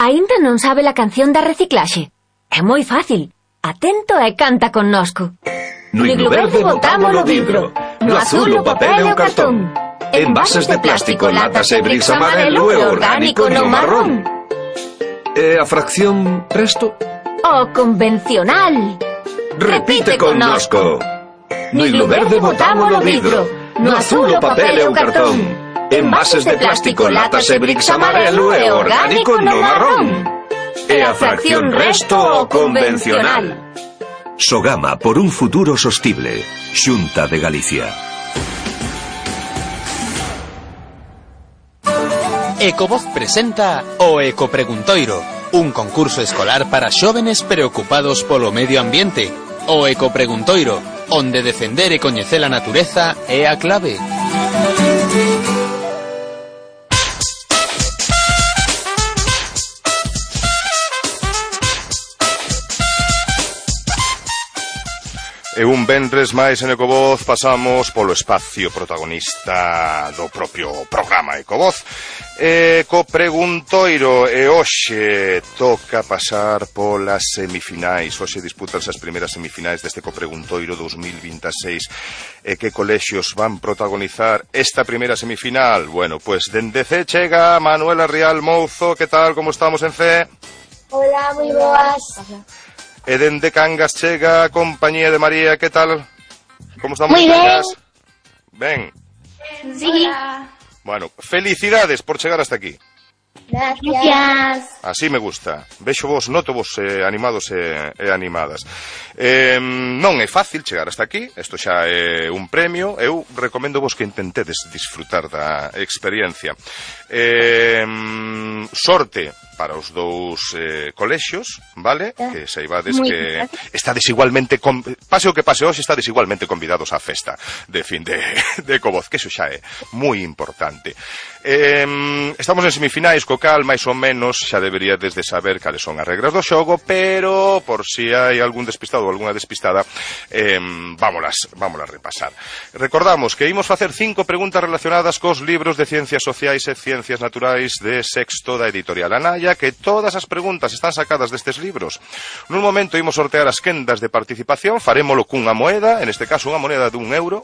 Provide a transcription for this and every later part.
Aínda non sabe a canción da reciclaxe? É moi fácil. Atento e canta connosco. No iglo verde botamos o vidro, no azul o papel e o cartón. Envases de plástico, latas e bricks amarelo e orgánico no marrón. E a fracción resto? O convencional. Repite connosco. No iglo verde botamos o vidro, no azul o papel e o cartón. Envases de plástico, latas e bricks amarelo e orgánico no marrón. E a fracción resto o convencional. Sogama por un futuro sostible. Xunta de Galicia. Ecovoz presenta o Ecopreguntoiro, un concurso escolar para xóvenes preocupados polo medio ambiente. O Ecopreguntoiro, onde defender e coñecer a natureza é a clave. E un venres máis en Ecovoz pasamos polo espacio protagonista do propio programa Ecovoz. Ecopreguntoiro, e hoxe toca pasar polas semifinais. Hoxe disputanse as primeiras semifinais deste Ecopreguntoiro 2026. E que colexios van protagonizar esta primeira semifinal? Bueno, pues dende C chega Manuela Rial Mouzo. Que tal, como estamos en C? Hola, moi boas. E dende Cangas chega a compañía de María, que tal? Como estamos en Cangas? Ben. Sí. Bueno, felicidades por chegar hasta aquí. Gracias. Así me gusta. Vexo vos, noto vos animados e animadas. Non é fácil chegar hasta aquí. Isto xa é un premio. Eu recomendo vos que intentedes disfrutar da experiencia. Sorte para os dous colexios, vale? Que saibades que estades igualmente pase o que pase hoxe, estades igualmente convidados á festa de fin de Ecovoz, que iso xa é moi importante. Estamos en semifinais, co cal máis ou menos xa deberíades de saber cales son as regras do xogo, pero por si hai algún despistado ou algunha despistada, vámolas repasar. Recordamos que imos facer 5 preguntas relacionadas cos libros de Ciencias Sociais e Ciencias Naturais de sexto da editorial Anaya, que todas as preguntas están sacadas destes libros. Nun momento imos sortear as quendas de participación, farémolo cunha moeda, en este caso unha moneda de €1,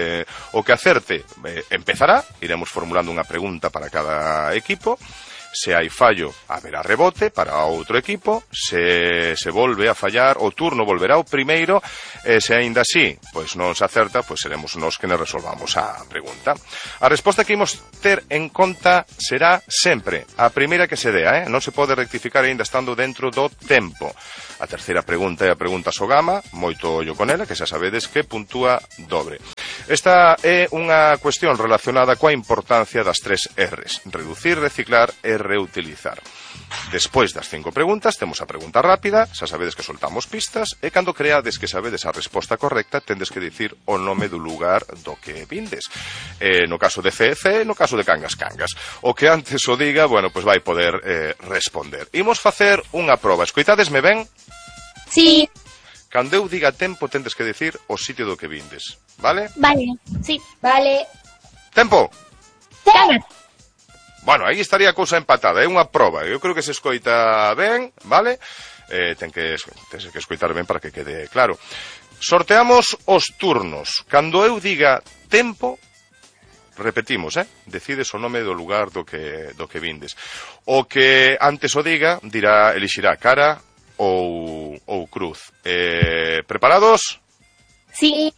o que acerte empezará, iremos formulando unha pregunta para cada equipo. Se hai fallo, haberá rebote para outro equipo. Se volve a fallar, o turno volverá ao primeiro. Se aínda así, pois non se acerta, pois seremos nós que nos resolvamos a pregunta. A resposta que imos ter en conta será sempre a primeira que se dea, non se pode rectificar aínda estando dentro do tempo. A terceira pregunta é a pregunta Sogama, moito ollo con ela, que xa sabedes que puntúa dobre. Esta é unha cuestión relacionada coa importancia das 3 R's: reducir, reciclar e reutilizar. Despois das 5 preguntas temos a pregunta rápida, xa sabedes que soltamos pistas, e cando creades que sabedes a resposta correcta tendes que dicir o nome do lugar do que vindes. No caso de C, no caso de Cangas. O que antes o diga, bueno, pois vai poder responder. Imos facer unha proba. Escoitadesme ben? Sí. Cando eu diga tempo tendes que dicir o sitio do que vindes, vale? Vale, sí. Vale. Tempo. Cangas. Bueno, aí estaría a cousa empatada, é unha proba. Eu creo que se escoita ben, vale? Tens que escoitar ben para que quede claro. Sorteamos os turnos. Cando eu diga tempo, repetimos, decides o nome do lugar do que vindes. O que antes o diga, elixirá cara ou cruz. Preparados? Sí.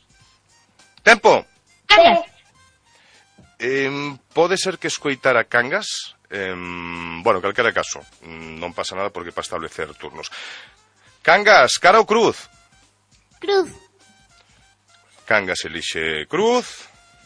Tempo. Cangas. Pode ser que escoitara Cangas? Bueno, calquera caso, non pasa nada porque para establecer turnos. Cangas, cara ou cruz? Cruz. Cangas elixe cruz.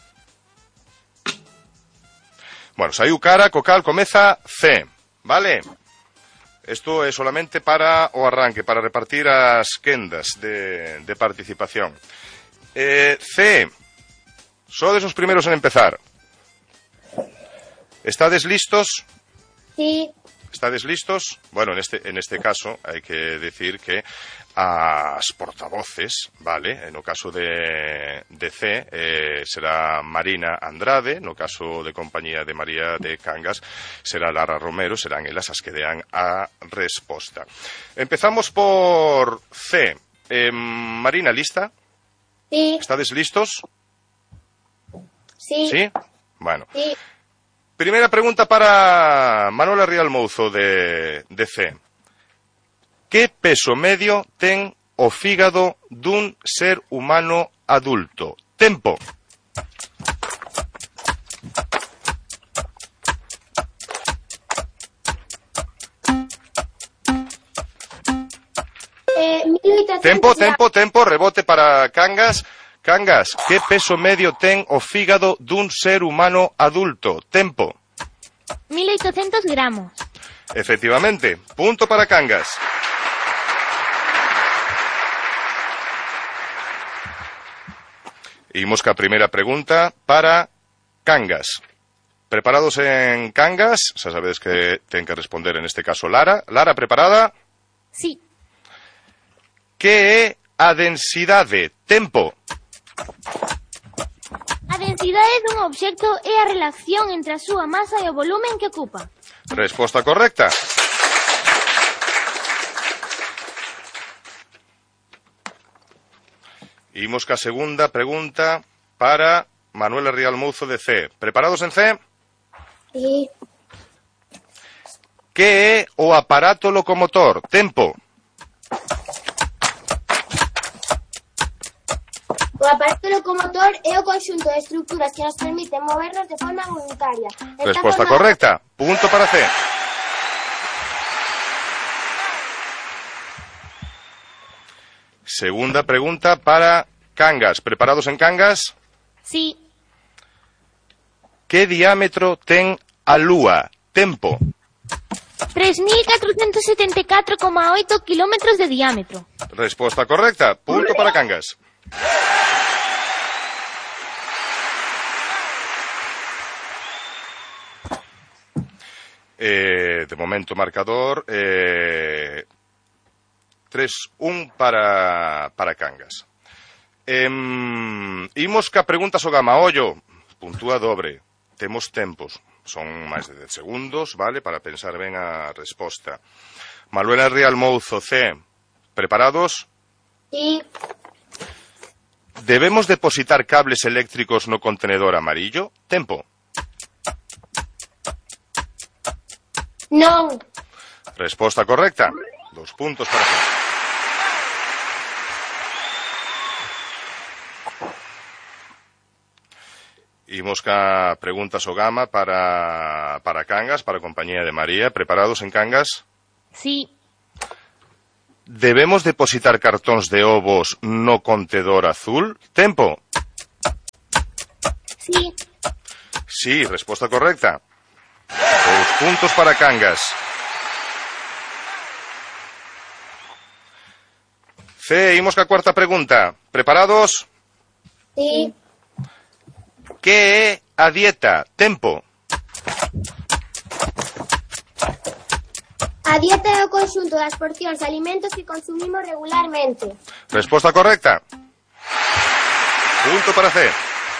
Bueno, saiu cara, co cal comeza C, vale? Isto é solamente para o arranque, para repartir as quendas de participación. C, sodes os primeiros en empezar. ¿Estades listos? Sí. ¿Estades listos? Bueno, en este caso hai que decir que as portavoces, vale, no caso de C será Marina Andrade, no caso de compañía de María de Cangas será Lara Romero, serán elas as que dean a resposta. Empezamos por C. Marina, ¿lista? Sí. ¿Estades listos? Sí. ¿Sí? Bueno. Sí. Primeira pregunta para Manuela Rial Mouzo de C. Que peso medio ten o fígado dun ser humano adulto? Tempo. Tempo, rebote para Cangas. Cangas, que peso medio ten o fígado dun ser humano adulto? Tempo. 1800 gramos. Efectivamente, punto para Cangas. Imos ca primeira pregunta para Cangas. Preparados en Cangas, xa sabedes que ten que responder en este caso Lara. Lara, preparada? Sí. Que é a densidade? Tempo. A densidade dun obxecto é a relación entre a súa masa e o volumen que ocupa. Resposta correcta. Imos ca segunda pregunta para Manuela Rial Mouzo de C. Preparados en C? Sí. Que é o aparato locomotor? Tempo. O aparato locomotor é o conxunto de estructuras que nos permiten movernos de forma voluntaria. Resposta correcta. Punto para C. Segunda pregunta para Cangas. ¿Preparados en Cangas? Sí. Que diámetro ten a Lúa? Tempo. 3.474,8 kilómetros de diámetro. Resposta correcta. Punto para Cangas. De momento marcador 3-1 para Cangas. Imos ca preguntas o gama ollo. Puntúa dobre. Temos tempos. Son máis de 10 segundos, vale, para pensar ben a resposta. Manuela Rial Mouzo C. Preparados? Sí. Debemos depositar cables eléctricos no contenedor amarillo? Tempo. Non. Resposta correcta. 2 puntos para ti. Imos ca preguntas o gama para Cangas, para a compañía de María. Preparados en Cangas? Sí. Debemos depositar cartóns de ovos no contedor azul? Tempo. Sí. Sí, resposta correcta. 2 puntos para Cangas. C, imos ca cuarta pregunta. Preparados? Sí. Que é a dieta? Tempo. A dieta é o conxunto das porcións de alimentos que consumimos regularmente. Resposta correcta. Punto para C.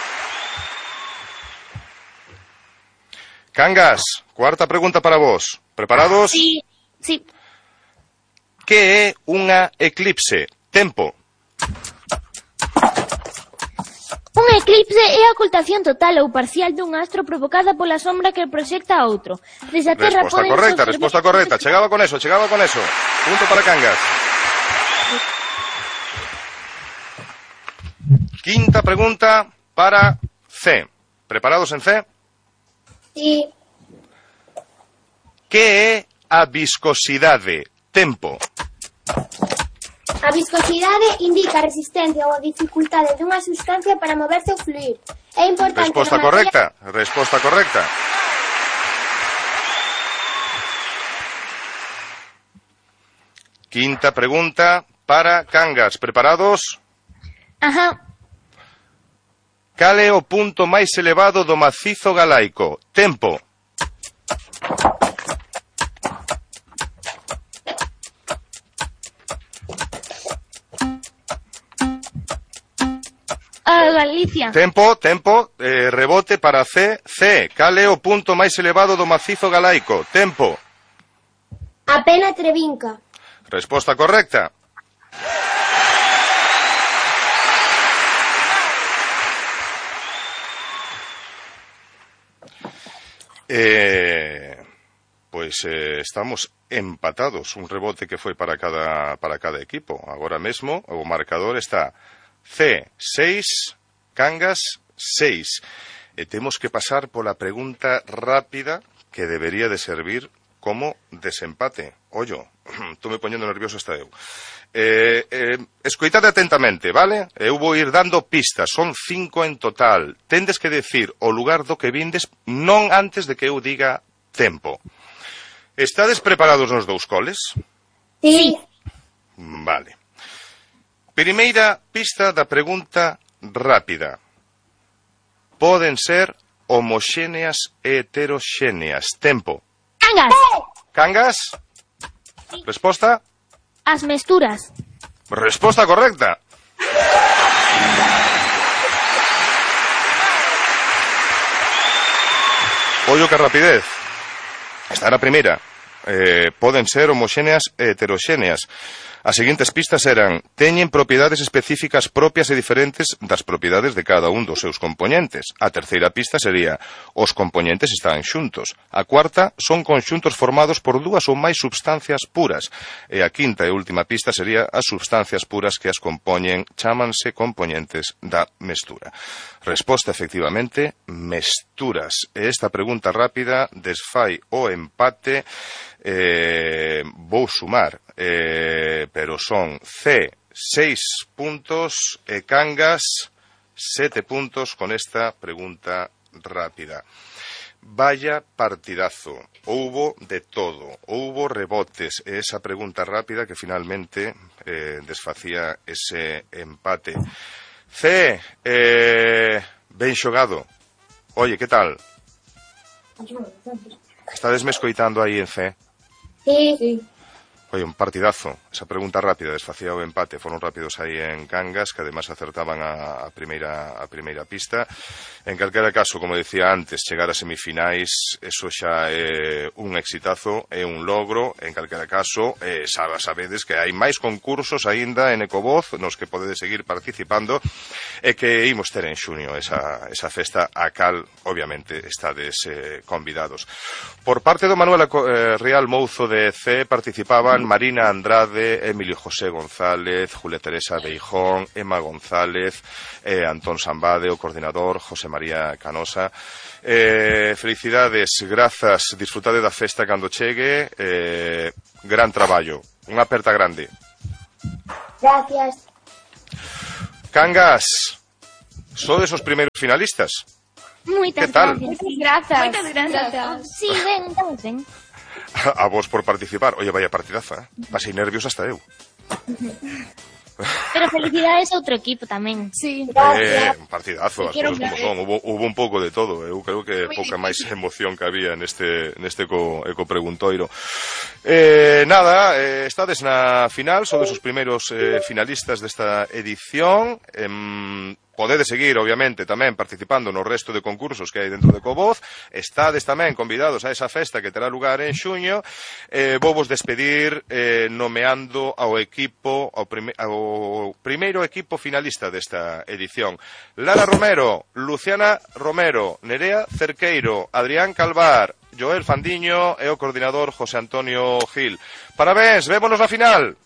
Cangas, cuarta pregunta para vos. Preparados? Sí. Sí. Que é unha eclipse? Tempo. Un eclipse é a ocultación total ou parcial dun astro provocada pola sombra que proxecta a outro. Desde a Terra Resposta correcta, resposta correcta. Chegaba con eso. Punto para Cangas. Quinta pregunta para C. ¿Preparados en C? Sí. Que é a viscosidade? Tempo. A viscosidade indica a resistencia ou a dificultade dunha sustancia para moverse ou fluir. É importante... Resposta correcta. Resposta correcta. Quinta pregunta para Cangas. ¿Preparados? Ajá. Cal é o punto máis elevado do macizo galaico? Tempo. Galicia. Tempo, rebote para C. C, cal é o punto máis elevado do macizo galaico? Tempo. A Pena Trevinca. Resposta correcta. Pois estamos empatados, un rebote que foi para cada equipo. Agora mesmo o marcador está C 6, Cangas 6. E temos que pasar pola pregunta rápida que debería de servir como desempate. Ollo, estou me poñendo nervioso hasta eu. Escoitade atentamente, vale? Eu vou ir dando pistas, son 5 en total. Tendes que decir o lugar do que vindes non antes de que eu diga tempo. Estades preparados nos dous coles? Sí. Vale. Primeira pista da pregunta rápida. Poden ser homoxéneas e heteroxéneas. Tempo. Cangas. Cangas? Resposta? As mesturas. Resposta correcta. Ollo que rapidez. Esta era a primeira. Poden ser homoxéneas e heteroxéneas. As seguintes pistas eran: teñen propiedades específicas propias e diferentes das propiedades de cada un dos seus compoñentes. A terceira pista sería: os compoñentes están xuntos. A cuarta: son conxuntos formados por dúas ou máis substancias puras. E a quinta e última pista sería: as substancias puras que as compoñen chámanse compoñentes da mestura. Resposta, efectivamente, mesturas. E esta pregunta rápida desfai o empate. Vou sumar, pero son C 6 puntos e Cangas 7 puntos con esta pregunta rápida. Vaya partidazo, houbo de todo, houbo rebotes e esa pregunta rápida que finalmente desfacía ese empate. C, ben xogado. Oye, que tal? Estades me escoitando aí en C? Sí. Oye, un partidazo. Esa pregunta rápida desfacía o empate. Foron rápidos aí en Cangas, que además acertaban a primeira pista. En calquera caso, como decía antes, chegar a semifinais, eso xa é un exitazo, é un logro. En calquera caso, sabedes que hai máis concursos aínda en Ecovoz nos que podedes seguir participando e que imos ter en xuño esa festa a cal, obviamente, estades convidados. Por parte do Manuel Real Mouzo de C participaban Marina Andrade, Emilio José González, Julia Teresa Beijón, Emma González, Antón Sambade, o coordinador, José María Canosa. Felicidades, grazas, disfrutade da festa cando chegue, gran traballo, unha aperta grande. Gracias. Cangas, sodes os primeiros finalistas. Moitas que tal? Grazas. Moitas grazas. Sí, ben, estamos ben. A vos por participar. Oye, vaya partidaza, pasei nervios hasta eu. Pero felicidades a outro equipo tamén. Sí. Un partidazo, as cousas como son. Hubo un pouco de todo. Eu creo que pouca máis emoción que había neste ecopreguntoiro. Nada, estades na final, sodes os primeiros finalistas desta edición. Podedes seguir, obviamente, tamén participando no resto de concursos que hai dentro de Ecovoz. Estades tamén convidados a esa festa que terá lugar en xuño. Vou vos despedir nomeando ao primeiro equipo finalista desta edición. Lara Romero, Luciana Romero, Nerea Cerqueiro, Adrián Calvar, Joel Fandiño e o coordinador José Antonio Gil. Parabéns, vémonos na final.